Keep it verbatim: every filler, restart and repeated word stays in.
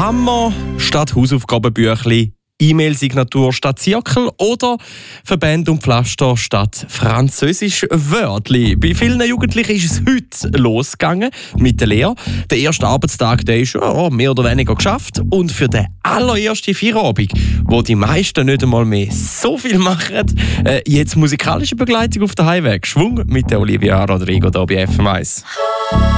Hammer statt Hausaufgabenbüchli, E-Mail-Signatur statt Zirkel oder Verband und Pflaster statt Französisch Wörtli. Bei vielen Jugendlichen ist es heute losgegangen mit der Lehre. Der erste Arbeitstag der ist ja, mehr oder weniger geschafft. Und für den allerersten Feierabend, wo die meisten nicht einmal mehr so viel machen, äh, jetzt musikalische Begleitung auf der Heimweg. Schwung mit der Olivia Rodrigo hier bei F M eins.